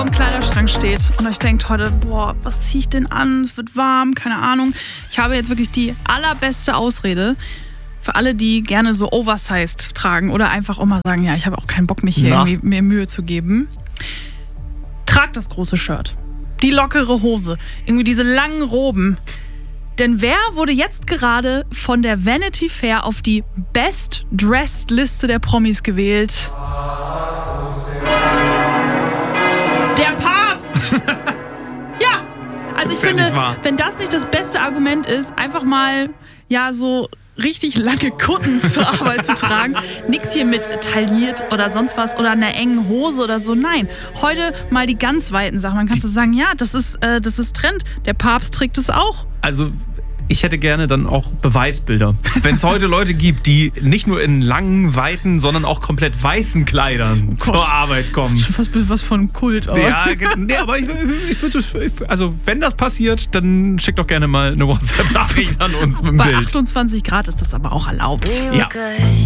vorm Kleiderschrank steht und euch denkt heute, boah, was ziehe ich denn an? Es wird warm, keine Ahnung. Ich habe jetzt wirklich die allerbeste Ausrede für alle, die gerne so oversized tragen oder einfach auch mal sagen, ja, ich habe auch keinen Bock, mich hier irgendwie mehr Mühe zu geben. Tragt das große Shirt, die lockere Hose, irgendwie diese langen Roben. Denn wer wurde jetzt gerade von der Vanity Fair auf die Best Dressed Liste der Promis gewählt? Der Papst! Ja, also ich finde, wenn das nicht das beste Argument ist, einfach mal, ja, so richtig lange Kutten zur Arbeit zu tragen. Nix hier mit tailliert oder sonst was oder einer engen Hose oder so. Nein, heute mal die ganz weiten Sachen. Man kann so sagen, ja, das ist Trend. Der Papst trägt es auch. Also ich hätte gerne dann auch Beweisbilder. Wenn es heute Leute gibt, die nicht nur in langen, weiten, sondern auch komplett weißen Kleidern zur Arbeit kommen. Schon fast was von Kult. Aber. Ja, nee, aber ich würde es, also wenn das passiert, dann schickt doch gerne mal eine WhatsApp-Nachricht an uns mit dem Bild. Bei 28 Grad ist das aber auch erlaubt. Ja.